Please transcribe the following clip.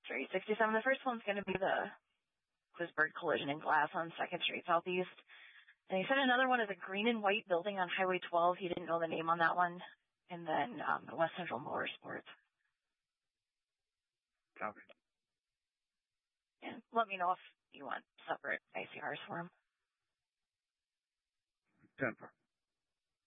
Street 67. The first one's going to be the Quisberg Collision and Glass on 2nd Street Southeast. And he said another one is a green and white building on Highway 12. He didn't know the name on that one. And then the West Central Motorsports. Okay. And let me know if you want separate ICRs for him. 10-4.